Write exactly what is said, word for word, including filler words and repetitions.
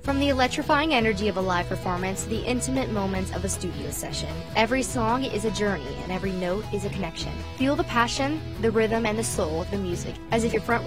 From the electrifying energy of a live performance to the intimate moments of a studio session, every song is a journey and every note is a connection. Feel the passion, the rhythm, and the soul of the music as if your front